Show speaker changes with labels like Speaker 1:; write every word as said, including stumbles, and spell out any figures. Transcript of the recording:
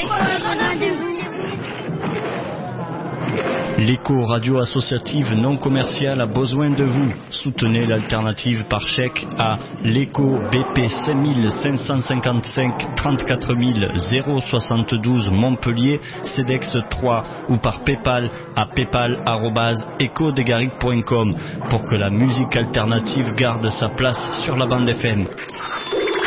Speaker 1: L'écho radio associative non commerciale a besoin de vous. Soutenez l'alternative par chèque à l'écho B P cinq cinq cent cinquante-cinq trente-quatre mille soixante-douze Montpellier, CEDEX trois ou par Paypal à paypal arobase echo des garrigues point com pour que la musique alternative garde sa place sur la bande F M.